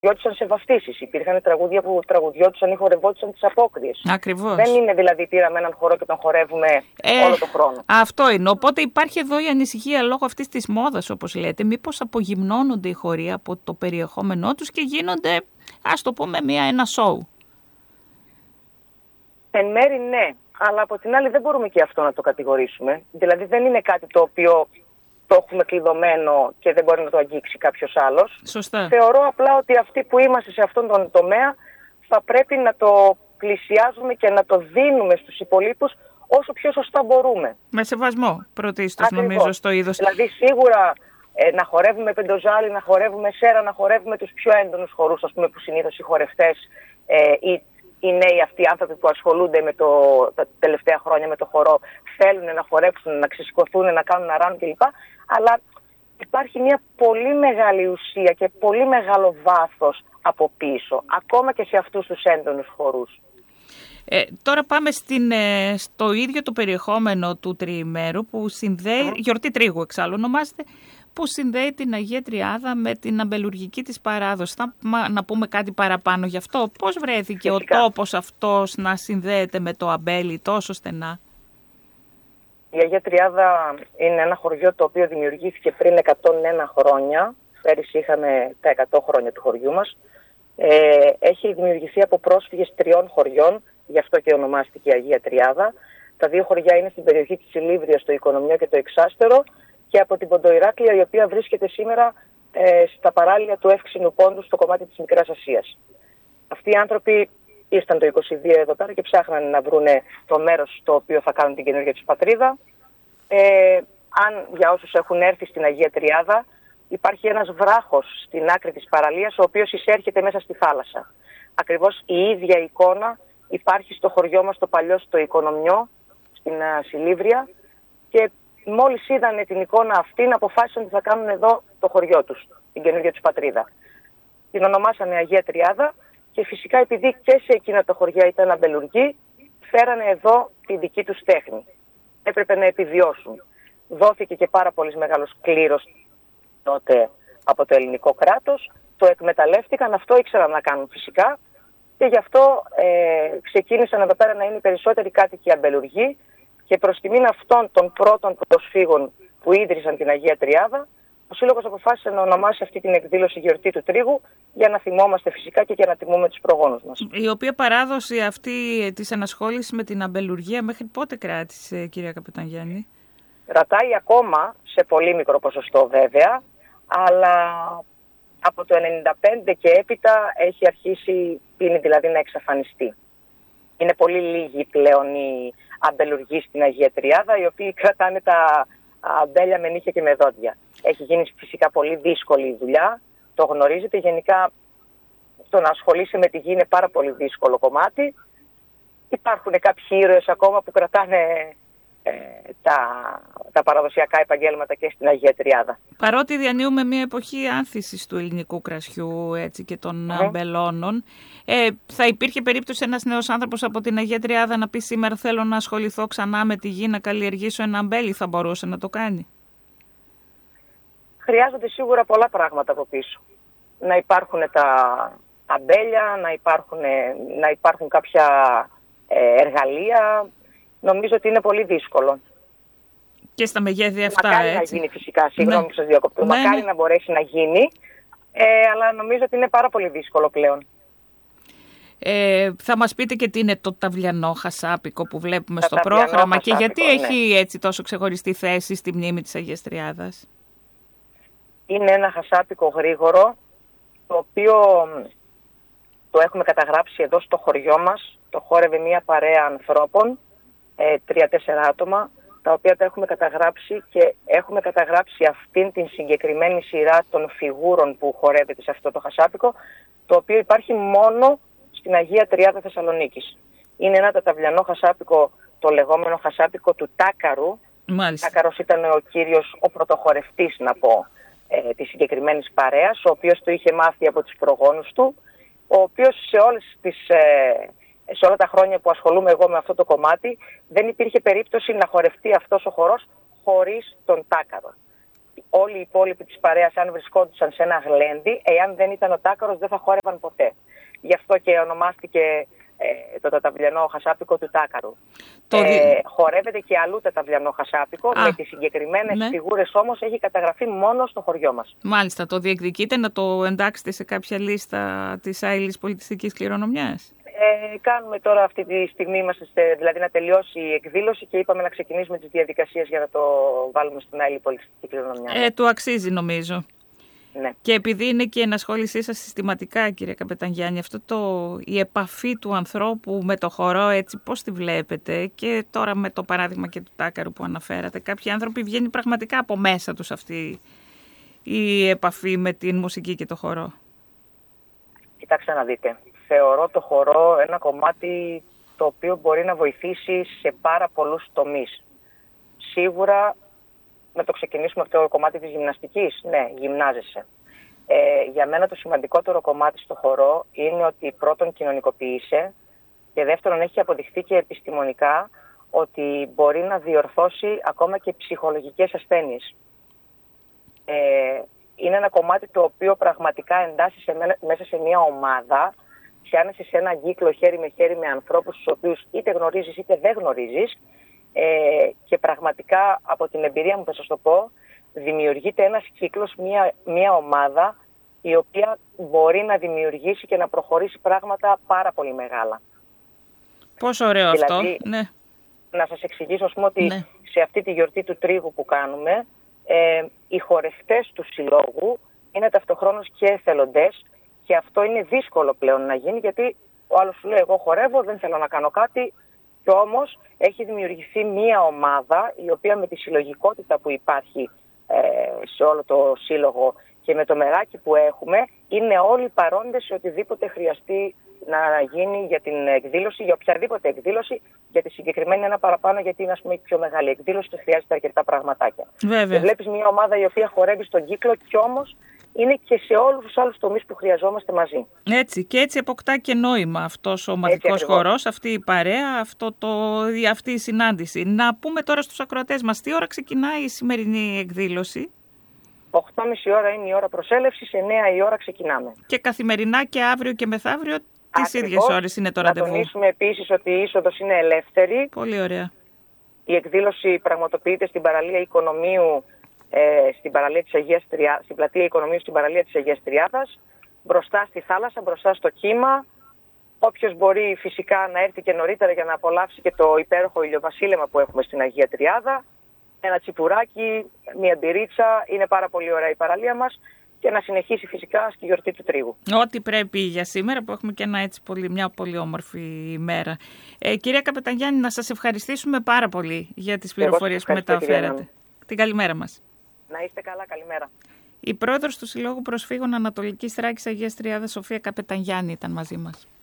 τραγουδιώτησαν σε βαφτίσεις. Υπήρχαν τραγούδια που τραγουδιώτησαν ή χορευόντουσαν τις απόκριες. Ακριβώς. Δεν είναι δηλαδή πήραμε έναν χορό και τον χορεύουμε όλο τον χρόνο. Αυτό είναι. Οπότε υπάρχει εδώ η ανησυχία λόγω αυτής της μόδας, όπως λέτε. Μήπως απογυμνώνονται οι χοροί από το περιεχόμενό τους και γίνονται, ας το πούμε, ένα σοου. Εν μέρει ναι, αλλά από την άλλη δεν μπορούμε και αυτό να το κατηγορήσουμε. Δηλαδή δεν είναι κάτι το οποίο το έχουμε κλειδωμένο και δεν μπορεί να το αγγίξει κάποιος άλλος. Σωστά. Θεωρώ απλά ότι αυτοί που είμαστε σε αυτόν τον τομέα θα πρέπει να το πλησιάζουμε και να το δίνουμε στους υπολείπους όσο πιο σωστά μπορούμε. Με σεβασμό πρωτίστως νομίζω στο είδος. Δηλαδή σίγουρα να χορεύουμε πεντοζάλι, να χορεύουμε σέρα, να χορεύουμε τους πιο έντονους χορούς, ας πούμε, που συνήθως οι χορευτές ή οι νέοι αυτοί οι άνθρωποι που ασχολούνται τα τελευταία χρόνια με το χορό θέλουν να χορέψουν, να ξεσηκωθούν, να κάνουν αράν κλπ. Αλλά υπάρχει μια πολύ μεγάλη ουσία και πολύ μεγάλο βάθος από πίσω, ακόμα και σε αυτούς τους έντονους χορούς. Τώρα πάμε στο ίδιο το περιεχόμενο του τριημέρου που συνδέει, γιορτή τρίγου εξάλλου ονομάζεται, που συνδέει την Αγία Τριάδα με την αμπελουργική της παράδοση. Να πούμε κάτι παραπάνω γι' αυτό. Πώς βρέθηκε φυσικά ο τόπος αυτός να συνδέεται με το αμπέλι τόσο στενά? Η Αγία Τριάδα είναι ένα χωριό το οποίο δημιουργήθηκε πριν 101 χρόνια. Πέρυσι είχαμε τα 100 χρόνια του χωριού μας. Έχει δημιουργηθεί από πρόσφυγες 3 χωριών, γι' αυτό και ονομάστηκε η Αγία Τριάδα. Τα 2 χωριά είναι στην περιοχή της Ηλίβριας, το Οικονομιό και το Εξάστερο, και από την Ποντοϊράκλεια, η οποία βρίσκεται σήμερα στα παράλια του Εύξηνου Πόντου, στο κομμάτι της Μικράς Ασίας. Αυτοί οι άνθρωποι ήρθαν το 22 εδώ πέρα και ψάχναν να βρουν το μέρος στο οποίο θα κάνουν την καινούργια τους πατρίδα. Αν για όσους έχουν έρθει στην Αγία Τριάδα, υπάρχει ένας βράχος στην άκρη της παραλίας, ο οποίος εισέρχεται μέσα στη θάλασσα. Ακριβώς η ίδια εικόνα υπάρχει στο χωριό μας το παλιό, στο Οικονομιό, στην Σιλίβρια, και μόλις είδανε την εικόνα αυτή, αποφάσισαν ότι θα κάνουν εδώ το χωριό τους, την καινούργια τους πατρίδα. Την ονομάσανε Αγία Τριάδα και φυσικά επειδή και σε εκείνα τα χωριά ήταν αμπελουργοί, φέρανε εδώ τη δική τους τέχνη. Έπρεπε να επιβιώσουν. Δόθηκε και πάρα πολύ μεγάλος κλήρος τότε από το ελληνικό κράτος, το εκμεταλλεύτηκαν, αυτό ήξεραν να κάνουν φυσικά και γι' αυτό ξεκίνησαν εδώ πέρα να είναι οι περισσότεροι κάτοικοι αμπελουργοί, και προς τιμήν αυτών των πρώτων προσφύγων που ίδρυσαν την Αγία Τριάδα, ο Σύλλογος αποφάσισε να ονομάσει αυτή την εκδήλωση γιορτή του τρίγου, για να θυμόμαστε φυσικά και για να τιμούμε τους προγόνους μας. Η οποία παράδοση αυτή της ανασχόλησης με την αμπελουργία μέχρι πότε κράτησε, κυρία Καπετανγιάννη? Κρατάει ακόμα, σε πολύ μικρό ποσοστό βέβαια, αλλά από το 1995 και έπειτα έχει αρχίσει, δηλαδή, να εξαφανιστεί. Είναι πολύ λίγοι πλέον οι αμπελουργοί στην Αγία Τριάδα, οι οποίοι κρατάνε τα αμπέλια με νύχια και με δόντια. Έχει γίνει φυσικά πολύ δύσκολη η δουλειά, το γνωρίζετε. Γενικά το να ασχολείσαι με τη γη είναι πάρα πολύ δύσκολο κομμάτι. Υπάρχουν κάποιοι ήρωες ακόμα που κρατάνε τα παραδοσιακά επαγγέλματα και στην Αγία Τριάδα. Παρότι διανύουμε μια εποχή άνθησης του ελληνικού κρασιού, έτσι, και των αμπελώνων, θα υπήρχε περίπτωση ένας νέος άνθρωπος από την Αγία Τριάδα να πει σήμερα θέλω να ασχοληθώ ξανά με τη γη, να καλλιεργήσω ένα αμπέλι, θα μπορούσε να το κάνει? Χρειάζονται σίγουρα πολλά πράγματα από πίσω. Να υπάρχουν τα αμπέλια, να υπάρχουν κάποια εργαλεία. Νομίζω ότι είναι πολύ δύσκολο. Και στα μεγέθη αυτά, μακάρι έτσι. Να γίνει φυσικά, συγγνώμη που σας διακόπτω. Μακάρι να μπορέσει να γίνει, αλλά νομίζω ότι είναι πάρα πολύ δύσκολο πλέον. Θα μας πείτε και τι είναι το ταυλιανό χασάπικο που βλέπουμε στο πρόγραμμα και γιατί έχει έτσι τόσο ξεχωριστή θέση στη μνήμη της Αγίας Τριάδας? Είναι ένα χασάπικο γρήγορο, το οποίο το έχουμε καταγράψει εδώ στο χωριό μας. Το χόρευε μια παρέα ανθρώπων, 3-4 άτομα, τα οποία τα έχουμε καταγράψει και έχουμε καταγράψει αυτήν την συγκεκριμένη σειρά των φιγούρων που χορεύεται σε αυτό το χασάπικο, το οποίο υπάρχει μόνο στην Αγία Τριάδα Θεσσαλονίκης. Είναι ένα ταυλιανό χασάπικο, το λεγόμενο χασάπικο του Τάκαρου. Μάλιστα. Τάκαρος ήταν ο κύριος, ο πρωτοχορευτής, να πω, της συγκεκριμένης παρέας, ο οποίος το είχε μάθει από τους προγόνους του, ο οποίος σε όλα τα χρόνια που ασχολούμαι εγώ με αυτό το κομμάτι, δεν υπήρχε περίπτωση να χορευτεί αυτός ο χορός χωρίς τον Τάκαρο. όλοι οι υπόλοιποι της παρέας, αν βρισκόντουσαν σε ένα γλέντι, εάν δεν ήταν ο τάκαρος, δεν θα χόρευαν ποτέ. Γι' αυτό και ονομάστηκε το ταταβλιανό χασάπικο του τάκαρου. Χορεύεται και αλλού ταταβλιανό χασάπικο, με τις συγκεκριμένες φιγούρες όμως έχει καταγραφεί μόνο στο χωριό μας. Μάλιστα, το διεκδικείτε να το εντάξετε σε κάποια λίστα της άειλης πολιτιστικής κληρονομιάς? Κάνουμε τώρα αυτή τη στιγμή, δηλαδή να τελειώσει η εκδήλωση και είπαμε να ξεκινήσουμε τις διαδικασίες για να το βάλουμε στην άειλη πολιτιστική κληρονομιά. Του αξίζει νομίζω. Ναι. Και επειδή είναι και η ενασχόλησή σας συστηματικά, κύριε Καπετανγιάννη, η επαφή του ανθρώπου με το χορό, έτσι πώς τη βλέπετε, και τώρα με το παράδειγμα και του τάκαρου που αναφέρατε, κάποιοι άνθρωποι βγαίνει πραγματικά από μέσα τους αυτή η επαφή με την μουσική και το χορό? Κοιτάξτε να δείτε. Θεωρώ το χορό ένα κομμάτι το οποίο μπορεί να βοηθήσει σε πάρα πολλούς τομείς. Σίγουρα, να το ξεκινήσουμε από το κομμάτι της γυμναστικής. Ναι, γυμνάζεσαι. Για μένα το σημαντικότερο κομμάτι στο χορό είναι ότι πρώτον κοινωνικοποιείσαι και δεύτερον έχει αποδειχθεί και επιστημονικά ότι μπορεί να διορθώσει ακόμα και ψυχολογικές ασθένειες. Είναι ένα κομμάτι το οποίο πραγματικά εντάσσει μέσα σε μια ομάδα, πιάνεσαι σε έναν κύκλο χέρι με χέρι με ανθρώπους τους οποίους είτε γνωρίζεις είτε δεν γνωρίζεις, και πραγματικά από την εμπειρία μου θα σας το πω, δημιουργείται ένας κύκλος, μια ομάδα η οποία μπορεί να δημιουργήσει και να προχωρήσει πράγματα πάρα πολύ μεγάλα. Πόσο ωραίο δηλαδή, αυτό. Ναι. Να σας εξηγήσω, ας πούμε, ότι σε αυτή τη γιορτή του τρίγου που κάνουμε, οι χορευτές του συλλόγου είναι ταυτοχρόνως και εθελοντές, και αυτό είναι δύσκολο πλέον να γίνει, γιατί ο άλλος σου λέει εγώ χορεύω, δεν θέλω να κάνω κάτι, και όμως έχει δημιουργηθεί μία ομάδα η οποία με τη συλλογικότητα που υπάρχει σε όλο το σύλλογο και με το μεράκι που έχουμε, είναι όλοι παρόντες σε οτιδήποτε χρειαστεί να γίνει για την εκδήλωση, για οποιαδήποτε εκδήλωση, για τη συγκεκριμένη ένα παραπάνω, γιατί είναι, ας πούμε, η πιο μεγάλη εκδήλωση και χρειάζεται αρκετά πραγματάκια. Βέβαια. Και βλέπεις μια ομάδα η οποία χορεύει στον κύκλο και όμως είναι και σε όλους τους άλλους τομείς που χρειαζόμαστε μαζί. Έτσι, και έτσι αποκτά και νόημα αυτός ο ομαδικός χορός, αυτή η παρέα, αυτή η συνάντηση. Να πούμε τώρα στους ακροατές μας, τι ώρα ξεκινάει η σημερινή εκδήλωση? 8.30 ώρα είναι η ώρα προσέλευσης, 9 η ώρα ξεκινάμε. Και καθημερινά και αύριο και μεθαύριο τις ίδιες ώρες είναι το ραντεβού? Να τονίσουμε επίσης ότι η είσοδος είναι ελεύθερη. Πολύ ωραία. Η εκδήλωση πραγματοποιείται στην παραλία Οικονομίου, στην πλατεία Οικονομίου στην παραλία της Αγίας Τριάδας, μπροστά στη θάλασσα, μπροστά στο κύμα. Όποιος μπορεί φυσικά να έρθει και νωρίτερα για να απολαύσει και το υπέροχο ηλιοβασίλεμα που έχουμε στην Αγία Τριάδα, ένα τσιπουράκι, μια μπυρίτσα, είναι πάρα πολύ ωραία η παραλία μας, και να συνεχίσει φυσικά στη γιορτή του τρίγου. Ό,τι πρέπει για σήμερα, που έχουμε και μια πολύ όμορφη ημέρα. Κυρία Καπετανγιάννη, να σας ευχαριστήσουμε πάρα πολύ για τις πληροφορίες που μεταφέρατε. Την καλημέρα μας. Να είστε καλά, καλημέρα. Η πρόεδρος του Συλλόγου Προσφύγων Ανατολικής Θράκης Αγίας Τριάδας, Σοφία Καπετανγιάννη, ήταν μαζί μας.